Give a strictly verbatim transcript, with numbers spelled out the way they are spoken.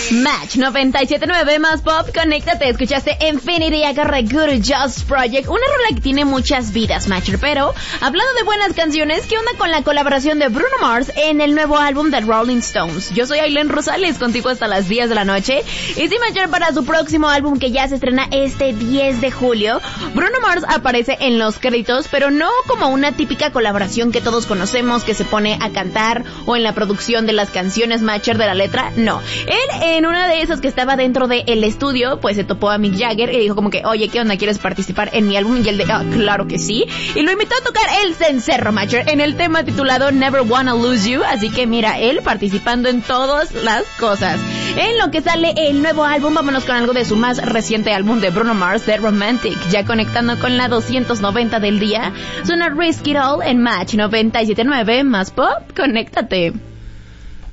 Match noventa y siete punto nueve más pop, conéctate, escuchaste Infinity a cargo de Good Just Project, una rola que tiene muchas vidas, Matcher, pero hablando de buenas canciones, ¿qué onda con la colaboración de Bruno Mars en el nuevo álbum de Rolling Stones? Yo soy Aileen Rosales, contigo hasta las diez de la noche, y sí, Matcher, para su próximo álbum que ya se estrena este diez de julio, Bruno Mars aparece en los créditos, pero no como una típica colaboración que todos conocemos, que se pone a cantar o en la producción de las canciones, Matcher, de la letra, no. Él, en una de esas que estaba dentro del estudio, pues se topó a Mick Jagger y dijo como que, oye, ¿qué onda? ¿Quieres participar en mi álbum? Y él de, ah, claro que sí. Y lo invitó a tocar el cencerro, Matcher, en el tema titulado Never Wanna Lose You. Así que mira, él participando en todas las cosas. En lo que sale el nuevo álbum, vámonos con algo de su más reciente álbum de Bruno Mars, The Romantic. Ya conectando con la doscientos noventa del día, suena Risk It All en Match noventa y siete punto nueve más pop, conéctate.